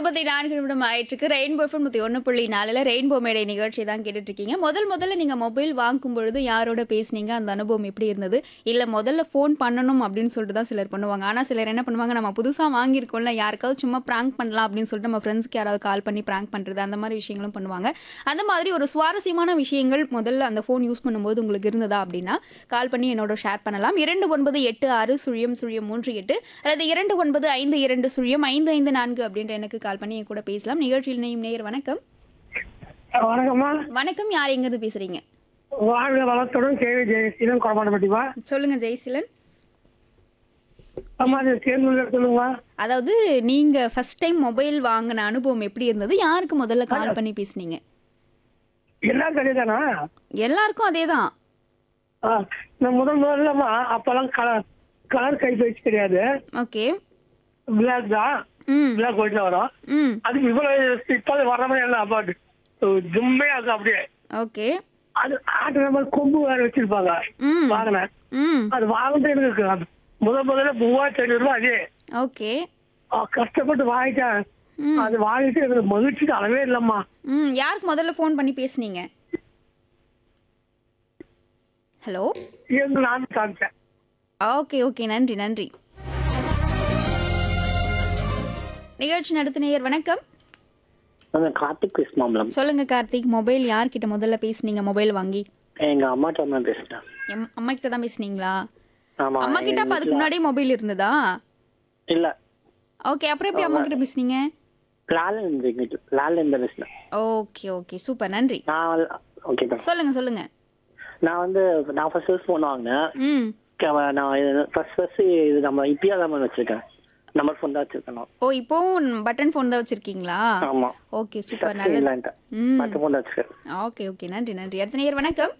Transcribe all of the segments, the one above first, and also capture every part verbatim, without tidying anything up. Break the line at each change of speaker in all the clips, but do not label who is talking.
முப்பத்தி நான்கு நிமிடம் ஆயிட்டுருக்கு. ரெயின்போ எஃப்எம் நூற்றி ஒன்று புள்ளி நாலில் ரெயின்போ மேடை நிகழ்ச்சி தான் கேட்டுட்ருக்கீங்க. முதல் முதல்ல நீங்கள் மொபைல் வாங்கும் பொழுது யாரோட பேசுனீங்க? அந்த அனுபவம் எப்படி இருந்தது? இல்லை முதல்ல ஃபோன் பண்ணணும் அப்படின்னு சொல்லிட்டு தான் சிலர் பண்ணுவாங்க. ஆனால் சிலர் என்ன பண்ணுவாங்க, நம்ம புதுசாக வாங்கியிருக்கோம்ல, யாருக்காவது சும்மா ப்ராங்க் பண்ணலாம் அப்படின்னு சொல்லிட்டு நம்ம ஃப்ரெண்ட்ஸ்க்கு யாராவது கால் பண்ணி ப்ராங்க் பண்ணுறது, அந்த மாதிரி விஷயங்களும் பண்ணுவாங்க. அந்த மாதிரி ஒரு சுவாரஸ்யமான விஷயங்கள் முதல்ல அந்த ஃபோன் யூஸ் பண்ணும்போது உங்களுக்கு இருந்ததா அப்படின்னா கால் பண்ணி என்னோட ஷேர் பண்ணலாம். இரண்டு ஒன்பது எட்டு ஆறு சுழியம் சுழியம் மூன்று எட்டு அல்லது இரண்டு ஒன்பது ஐந்து இரண்டு சுழியம் ஐந்து ஐந்து நான்கு அப்படின்ற எனக்கு கால் பண்ணி என் கூட பேசலாம். நிகழ்ச்சியில் இணையும் நேயர் வணக்கம்.
வணக்கம்மா.
வணக்கம், யார் எங்கிருந்து பேசுறீங்க?
வாழ்க வளத்துடன் கேவி ஜெயசீலன் குழம்பாட்டப்பட்டிப்பா.
சொல்லுங்க ஜெயசீலன்.
அம்மா அது சேர்ந்து சொல்லுங்க.
அதாவது நீங்க ஃபர்ஸ்ட் டைம் மொபைல் வாங்கின அனுபவம் எப்படி இருந்தது? யாருக்கு முதல்ல கால் பண்ணி பேசுனீங்க?
எல்லாம் கிடையாதானா?
எல்லாருக்கும் அதேதான்.
ஆ, நான் முதல் முதல்லம்மா அப்பெல்லாம் கலர் கலர் கைபேசி கிடையாது.
ஓகே.
பிளாக் தான்.
ம்
பிளாக் ஒயிட்ல வரும்.
ம்
அதுக்கு இவ்வளவு இப்போ வர மாதிரி எல்லாம் அப்பாட்டு ஜும்மே ஆகும் அப்படியே.
ஓகே.
அது ஆட்டு நம்ம கொம்பு வேற வச்சிருப்பாங்க.
ம்
வாங்கினேன்.
ம்
அது வாங்கிட்டு எனக்கு அது முதல் முதல்ல மூவாயிரத்தி ஐநூறு ரூபாய் அதே.
ஓகே.
ஆ, கஷ்டப்பட்டு வாங்கிட்டேன்.
ம்
அது வாங்கிட்டு எனக்கு மகிழ்ச்சிக்கு அளவே இல்லம்மா.
ம் யாருக்கு முதல்ல ஃபோன் பண்ணி பேசுனீங்க? ஹலோ.
இருந்து நான் காமிச்சேன்.
ஓகே ஓகே, நன்றி நன்றி. நிகழ்ச்சி நடத்து நேயர் வணக்கம்.
நான் கார்த்திக் பேசுமாம்லம்.
சொல்லுங்க கார்த்திக், மொபைல் யார்கிட்ட முதல்ல பேசுனீங்க மொபைல் வாங்கி?
எங்க அம்மாட்ட தான் பேசுறேன்.
எம் அம்மா கிட்ட தான் பேசுனீங்களா?
ஆமா.
அம்மா கிட்ட அப்ப அதுக்கு முன்னாடியே மொபைல் இருந்ததா?
இல்ல,
ஓகே, அப்புறம் எப்படி அம்மா கிட்ட பேசுனீங்க?
லால இருந்து லால இருந்து பேசுறேன்.
ஓகே ஓகே, சூப்பர், நன்றி.
நான் ஓகே தான்.
சொல்லுங்க சொல்லுங்க.
நான் வந்து நான் ஃபர்ஸ்ட் ஃபோன் வாங்கினேன்.
ம்
க- நான் ஃபர்ஸ்ட் ஃபர்ஸ்ட் இது நம்ம இப்பயா தான் வச்சிருக்கேன். நம்பர் ஃபோன் தான் வச்சிருக்கேன் நான்.
ஓ, இப்போ பட்டன் ஃபோன் தான் வச்சிருக்கீங்களா?
ஆமா.
ஓகே, சூப்பர்,
First
நல்லது.
இல்லன்ட்டு.
ம்
மத்த ஃபோன் தான் வச்சிருக்கேன்.
ஓகே ஓகே, நன்றி நன்றி. அடுத்த நேயர் வணக்கம்.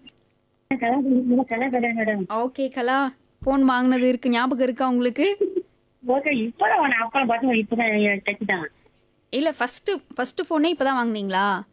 மேடம்
ஓகே கலா, ஃபோன் வாங்கினது இருக்கு, ஞாபகம் இருக்கா உங்களுக்கு?
ஓகே, இப்பதான் அப்பா பார்த்து இப்பதான் டச் தான்.
இல்ல ஃபர்ஸ்ட் ஃபர்ஸ்ட் ஃபோனே இப்பதான் வாங்குனீங்களா?